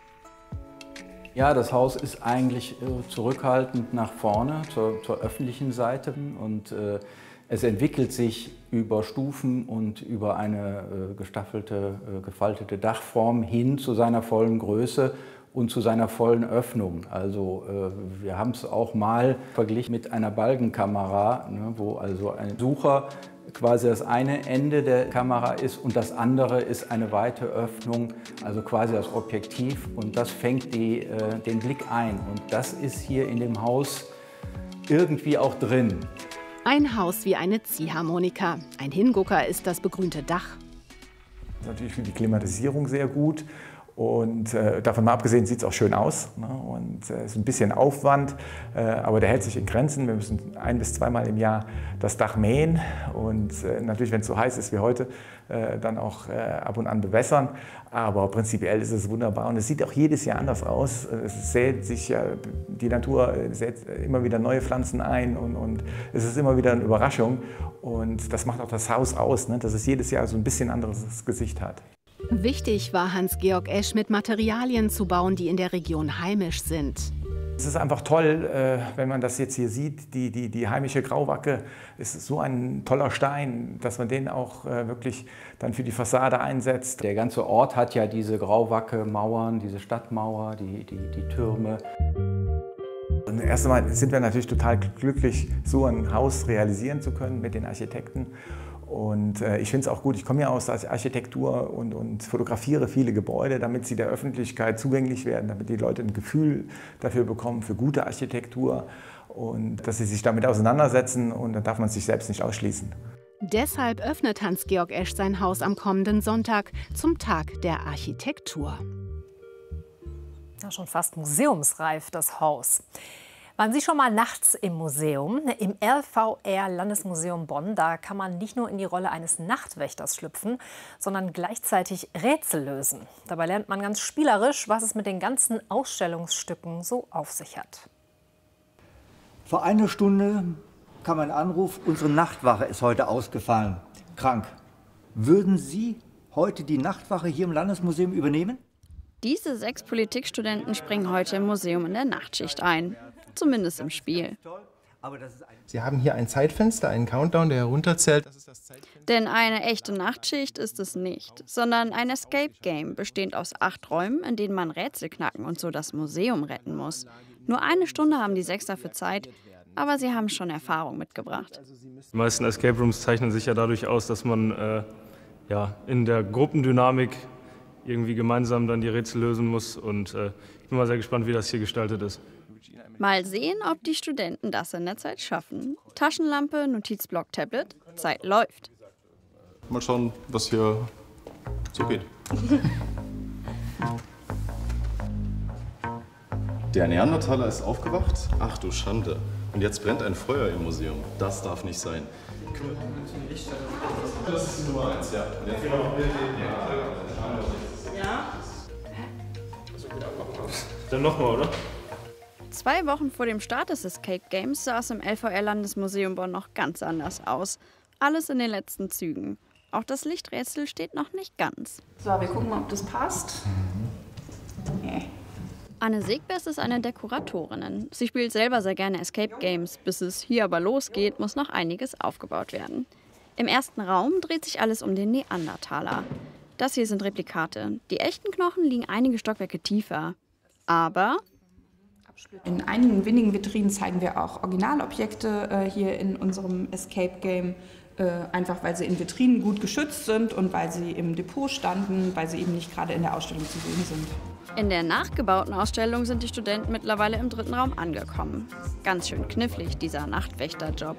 Ja, das Haus ist eigentlich zurückhaltend nach vorne, zur öffentlichen Seite. Und es entwickelt sich über Stufen und über eine gefaltete Dachform hin zu seiner vollen Größe und zu seiner vollen Öffnung. Also wir haben es auch mal verglichen mit einer Balkenkamera, ne, wo also ein Sucher quasi das eine Ende der Kamera ist und das andere ist eine weite Öffnung, also quasi das Objektiv, und das fängt den Blick ein. Und das ist hier in dem Haus irgendwie auch drin. Ein Haus wie eine Ziehharmonika. Ein Hingucker ist das begrünte Dach. Das ist natürlich für die Klimatisierung sehr gut. Und davon mal abgesehen sieht es auch schön aus, ne? Und es ist ein bisschen Aufwand, aber der hält sich in Grenzen. Wir müssen 1- bis 2-mal im Jahr das Dach mähen und natürlich, wenn es so heiß ist wie heute, dann auch ab und an bewässern. Aber prinzipiell ist es wunderbar und es sieht auch jedes Jahr anders aus. Es sät sich ja, die Natur sät immer wieder neue Pflanzen ein und es ist immer wieder eine Überraschung. Und das macht auch das Haus aus, ne? Dass es jedes Jahr so ein bisschen anderes Gesicht hat. Wichtig war Hans-Georg Esch, mit Materialien zu bauen, die in der Region heimisch sind. Es ist einfach toll, wenn man das jetzt hier sieht, die heimische Grauwacke ist so ein toller Stein, dass man den auch wirklich dann für die Fassade einsetzt. Der ganze Ort hat ja diese Grauwacke-Mauern, diese Stadtmauer, die Türme. Und erst einmal sind wir natürlich total glücklich, so ein Haus realisieren zu können mit den Architekten. Und ich finde es auch gut, ich komme ja aus der Architektur und fotografiere viele Gebäude, damit sie der Öffentlichkeit zugänglich werden, damit die Leute ein Gefühl dafür bekommen, für gute Architektur und dass sie sich damit auseinandersetzen, und dann darf man sich selbst nicht ausschließen. Deshalb öffnet Hans-Georg Esch sein Haus am kommenden Sonntag zum Tag der Architektur. Ja, schon fast museumsreif, das Haus. Waren Sie schon mal nachts im Museum? Im LVR Landesmuseum Bonn, da kann man nicht nur in die Rolle eines Nachtwächters schlüpfen, sondern gleichzeitig Rätsel lösen. Dabei lernt man ganz spielerisch, was es mit den ganzen Ausstellungsstücken so auf sich hat. Vor einer Stunde kam ein Anruf, unsere Nachtwache ist heute ausgefallen, krank. Würden Sie heute die Nachtwache hier im Landesmuseum übernehmen? Diese 6 Politikstudenten springen heute im Museum in der Nachtschicht ein. Zumindest im Spiel. Sie haben hier ein Zeitfenster, einen Countdown, der herunterzählt. Denn eine echte Nachtschicht ist es nicht, sondern ein Escape-Game, bestehend aus 8 Räumen, in denen man Rätsel knacken und so das Museum retten muss. Nur 1 Stunde haben die 6 dafür Zeit, aber sie haben schon Erfahrung mitgebrabt. Die meisten Escape Rooms zeichnen sich ja dadurch aus, dass man in der Gruppendynamik irgendwie gemeinsam dann die Rätsel lösen muss. Und ich bin mal sehr gespannt, wie das hier gestaltet ist. Mal sehen, ob die Studenten das in der Zeit schaffen. Taschenlampe, Notizblock, Tablet, Zeit läuft. Mal schauen, was hier so geht. Der Neandertaler ist aufgewacht. Ach du Schande. Und jetzt brennt ein Feuer im Museum. Das darf nicht sein. Das ist die Nummer 1, ja. Ja? Dann nochmal, oder? 2 Wochen vor dem Start des Escape Games sah es im LVR Landesmuseum Bonn noch ganz anders aus. Alles in den letzten Zügen. Auch das Lichträtsel steht noch nicht ganz. So, wir gucken mal, ob das passt. Nee. Anne Segbest ist eine der Kuratorinnen. Sie spielt selber sehr gerne Escape Games. Bis es hier aber losgeht, muss noch einiges aufgebaut werden. Im ersten Raum dreht sich alles um den Neandertaler. Das hier sind Replikate. Die echten Knochen liegen einige Stockwerke tiefer. Aber in einigen wenigen Vitrinen zeigen wir auch Originalobjekte hier in unserem Escape Game. Einfach weil sie in Vitrinen gut geschützt sind und weil sie im Depot standen, weil sie eben nicht gerade in der Ausstellung zu sehen sind. in der nachgebauten Ausstellung sind die Studenten mittlerweile im 3. Raum angekommen. Ganz schön knifflig, dieser Nachtwächterjob.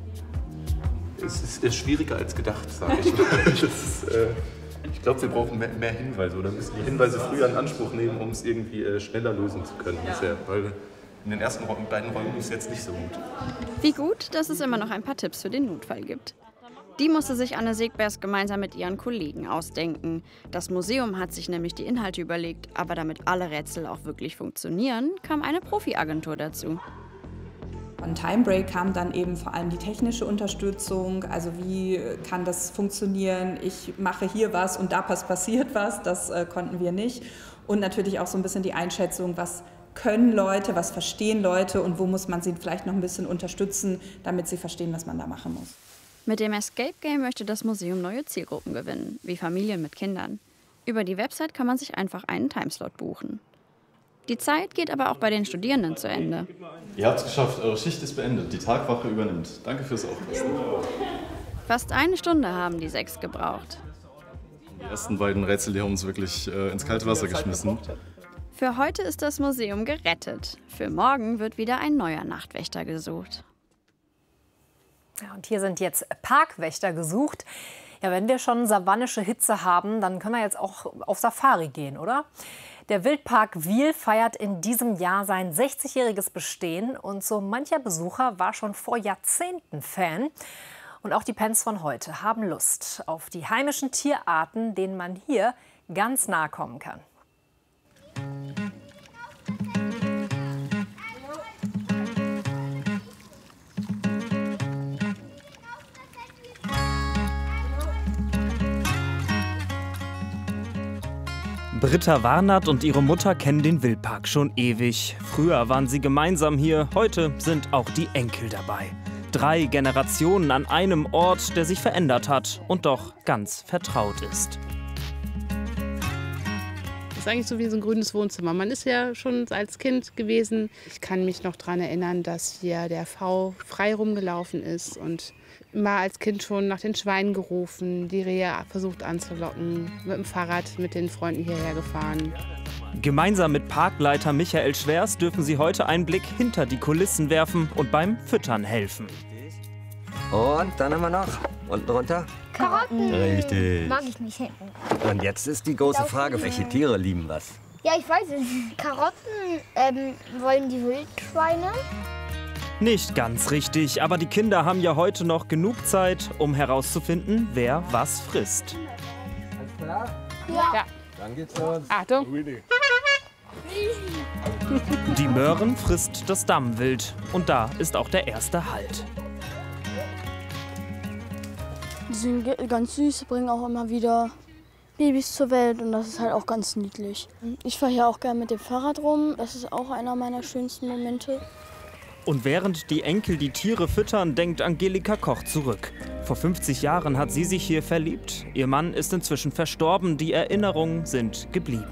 Es ist schwieriger als gedacht, sage ich mal. Ich glaube, wir brauchen mehr Hinweise oder müssen die Hinweise früher in Anspruch nehmen, um es irgendwie schneller lösen zu können bisher. Weil in den ersten beiden Räumen ist es jetzt nicht so gut. Wie gut, dass es immer noch ein paar Tipps für den Notfall gibt. Die musste sich Anne Segbers gemeinsam mit ihren Kollegen ausdenken. Das Museum hat sich nämlich die Inhalte überlegt, aber damit alle Rätsel auch wirklich funktionieren, kam eine Profi-Agentur dazu. Von Timebreak kam dann eben vor allem die technische Unterstützung, also wie kann das funktionieren, ich mache hier was und da passiert was, das konnten wir nicht. Und natürlich auch so ein bisschen die Einschätzung, was können Leute, was verstehen Leute und wo muss man sie vielleicht noch ein bisschen unterstützen, damit sie verstehen, was man da machen muss. Mit dem Escape Game möchte das Museum neue Zielgruppen gewinnen, wie Familien mit Kindern. Über die Website kann man sich einfach einen Timeslot buchen. Die Zeit geht aber auch bei den Studierenden zu Ende. Ihr habt es geschafft, eure Schicht ist beendet, die Tagwache übernimmt. Danke fürs Aufpassen. Fast eine Stunde haben die 6 gebraucht. Die ersten beiden Rätsel, die haben uns wirklich ins kalte Wasser geschmissen. Für heute ist das Museum gerettet. Für morgen wird wieder ein neuer Nachtwächter gesucht. Ja, und hier sind jetzt Parkwächter gesucht. Ja, wenn wir schon savannische Hitze haben, dann können wir jetzt auch auf Safari gehen, oder? Der Wildpark Wil feiert in diesem Jahr sein 60-jähriges Bestehen und so mancher Besucher war schon vor Jahrzehnten Fan. Und auch die Pens von heute haben Lust auf die heimischen Tierarten, denen man hier ganz nahe kommen kann. Britta Warnert und ihre Mutter kennen den Wildpark schon ewig. Früher waren sie gemeinsam hier, heute sind auch die Enkel dabei. 3 Generationen an einem Ort, der sich verändert hat und doch ganz vertraut ist. Das ist eigentlich so wie so ein grünes Wohnzimmer. Man ist ja schon als Kind gewesen. Ich kann mich noch daran erinnern, dass hier der V frei rumgelaufen ist und immer als Kind schon nach den Schweinen gerufen, die Rehe versucht anzulocken, mit dem Fahrrad mit den Freunden hierher gefahren. Gemeinsam mit Parkleiter Michael Schwers dürfen sie heute einen Blick hinter die Kulissen werfen und beim Füttern helfen. Und dann haben wir noch unten runter. Karotten. Richtig. Mag ich nicht. Und jetzt ist die große Frage, welche Tiere lieben was? Ja, ich weiß es. Karotten wollen die Wildschweine. Nicht ganz richtig, aber die Kinder haben ja heute noch genug Zeit, um herauszufinden, wer was frisst. Alles klar? Ja. Dann geht's los. Achtung. Die Möhren frisst das Dammwild und da ist auch der erste Halt. Die sind ganz süß, bringen auch immer wieder Babys zur Welt und das ist halt auch ganz niedlich. Ich fahre hier auch gerne mit dem Fahrrad rum, das ist auch einer meiner schönsten Momente. Und während die Enkel die Tiere füttern, denkt Angelika Koch zurück. Vor 50 Jahren hat sie sich hier verliebt. Ihr Mann ist inzwischen verstorben, die Erinnerungen sind geblieben.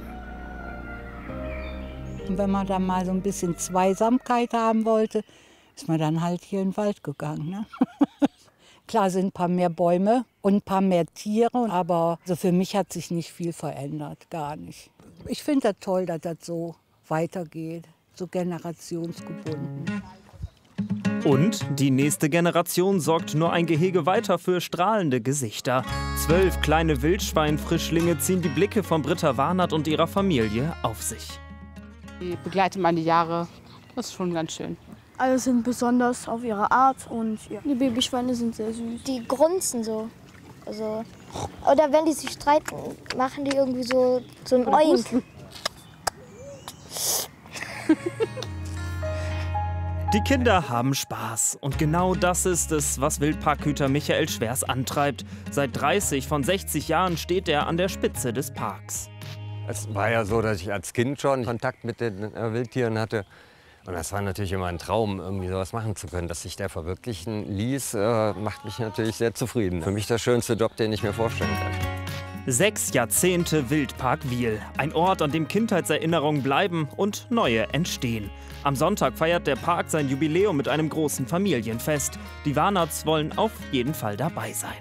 Und wenn man dann mal so ein bisschen Zweisamkeit haben wollte, ist man dann halt hier in den Wald gegangen. Ne? Klar sind ein paar mehr Bäume und ein paar mehr Tiere, aber also für mich hat sich nicht viel verändert, gar nicht. Ich finde das toll, dass das so weitergeht, so generationsgebunden. Und die nächste Generation sorgt nur ein Gehege weiter für strahlende Gesichter. 12 kleine Wildschweinfrischlinge ziehen die Blicke von Britta Warnert und ihrer Familie auf sich. Die begleiten meine Jahre, das ist schon ganz schön. Alle sind besonders auf ihre Art und ja, die Babyschweine sind sehr süß. Die grunzen so. Also, oder wenn die sich streiten, machen die irgendwie so ein Oink. Die Kinder haben Spaß. Und genau das ist es, was Wildparkhüter Michael Schwers antreibt. Seit 30 von 60 Jahren steht er an der Spitze des Parks. Es war ja so, dass ich als Kind schon Kontakt mit den Wildtieren hatte. Und das war natürlich immer ein Traum, irgendwie sowas machen zu können. Dass sich der verwirklichen ließ, macht mich natürlich sehr zufrieden. Für mich der schönste Job, den ich mir vorstellen kann. 6 Jahrzehnte Wildpark Wiel. Ein Ort, an dem Kindheitserinnerungen bleiben und neue entstehen. Am Sonntag feiert der Park sein Jubiläum mit einem großen Familienfest. Die Warnarts wollen auf jeden Fall dabei sein.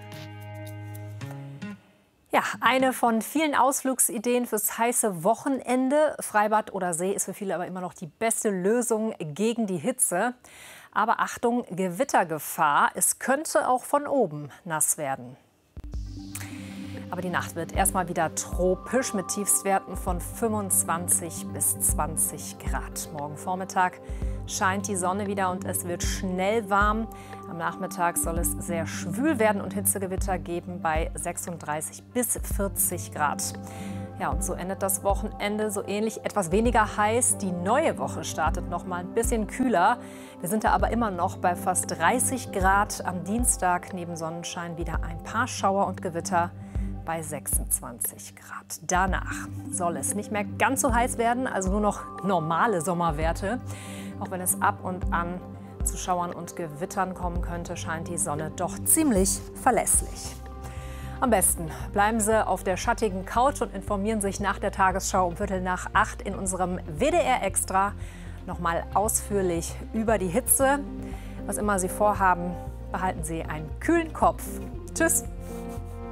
Ja, eine von vielen Ausflugsideen fürs heiße Wochenende. Freibad oder See ist für viele aber immer noch die beste Lösung gegen die Hitze. Aber Achtung, Gewittergefahr. Es könnte auch von oben nass werden. Aber die Nacht wird erstmal wieder tropisch mit Tiefstwerten von 25 bis 20 Grad. Morgen Vormittag scheint die Sonne wieder und es wird schnell warm. Am Nachmittag soll es sehr schwül werden und Hitzegewitter geben bei 36 bis 40 Grad. Ja, und so endet das Wochenende so ähnlich, etwas weniger heiß. Die neue Woche startet noch mal ein bisschen kühler. Wir sind da aber immer noch bei fast 30 Grad. Am Dienstag neben Sonnenschein wieder ein paar Schauer und Gewitter bei 26 Grad. Danach soll es nicht mehr ganz so heiß werden, also nur noch normale Sommerwerte. Auch wenn es ab und an zu Schauern und Gewittern kommen könnte, scheint die Sonne doch ziemlich verlässlich. Am besten bleiben Sie auf der schattigen Couch und informieren sich nach der Tagesschau um 7:45 in unserem WDR Extra noch mal ausführlich über die Hitze. Was immer Sie vorhaben, behalten Sie einen kühlen Kopf. Tschüss!